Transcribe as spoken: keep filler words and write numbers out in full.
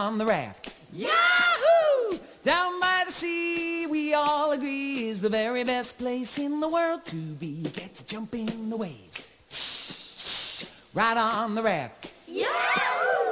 on the raft. Yahoo! Down by the sea, we all agree, is the very best place in the world to be. Get to jump in the waves. Right on the raft. Yahoo!